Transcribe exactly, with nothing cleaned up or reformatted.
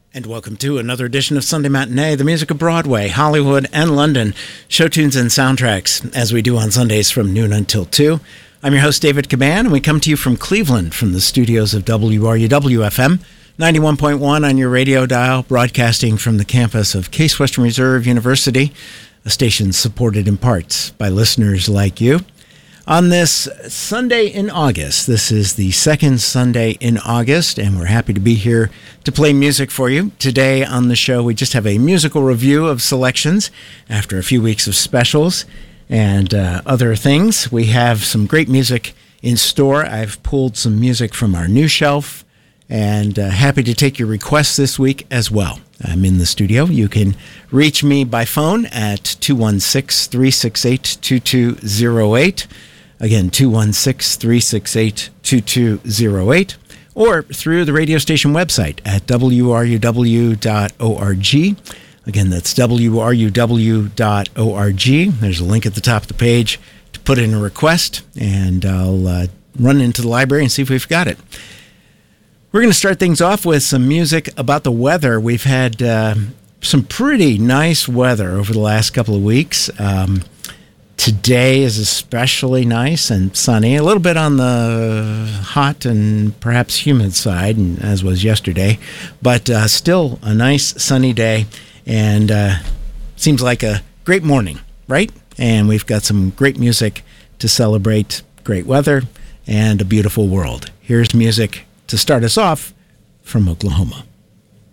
And welcome to another edition of Sunday Matinee, the music of Broadway, Hollywood, and London, show tunes and soundtracks, as we do on Sundays from noon until two. I'm your host, David Caban, and we come to you from Cleveland, from the studios of W R U W F M, ninety-one point one on your radio dial, broadcasting from the campus of Case Western Reserve University, a station supported in part by listeners like you. On this Sunday in August, this is the second Sunday in August, and we're happy to be here to play music for you. Today on the show, we just have a musical review of selections after a few weeks of specials and uh, other things. We have some great music in store. I've pulled some music from our new shelf, and uh, happy to take your requests this week as well. I'm in the studio. You can reach me by phone at two one six, three six eight, two two zero eight. Again, two one six, three six eight, two two zero eight, or through the radio station website at w r u w dot org. Again, that's w r u w dot org. There's a link at the top of the page to put in a request, and I'll uh, run into the library and see if we've got it. We're going to start things off with some music about the weather. We've had uh, some pretty nice weather over the last couple of weeks. Um, Today is especially nice and sunny, a little bit on the hot and perhaps humid side, and as was yesterday, but uh, still a nice sunny day, and uh, seems like a great morning, right? And we've got some great music to celebrate great weather and a beautiful world. Here's music to start us off from Oklahoma.